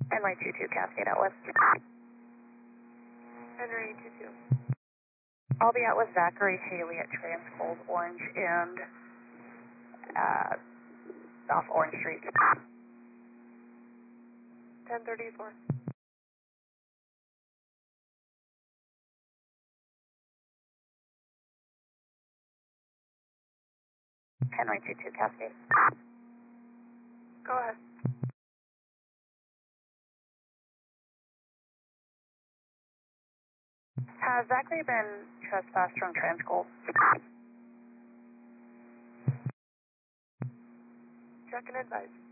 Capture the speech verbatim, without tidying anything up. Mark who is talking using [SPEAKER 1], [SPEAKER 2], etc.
[SPEAKER 1] Henry two two, Cascade out with.
[SPEAKER 2] Henry two two.
[SPEAKER 1] I'll be out with Zachary Haley at Transcold Orange and uh, off Orange Street.
[SPEAKER 2] ten thirty-four.
[SPEAKER 1] Henry two two, Cascade.
[SPEAKER 2] Go ahead.
[SPEAKER 1] Has Zachary been trespassed from Transcold?
[SPEAKER 2] Check and advise.